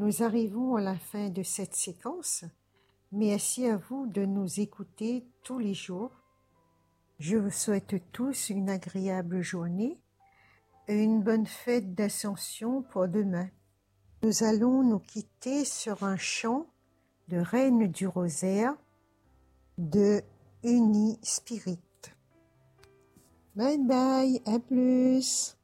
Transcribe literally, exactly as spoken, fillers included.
Nous arrivons à la fin de cette séquence. Merci à vous de nous écouter tous les jours. Je vous souhaite tous une agréable journée et une bonne fête d'Ascension pour demain. Nous allons nous quitter sur un chant de Reine du Rosaire de Uni Spirit. Bye bye, à plus.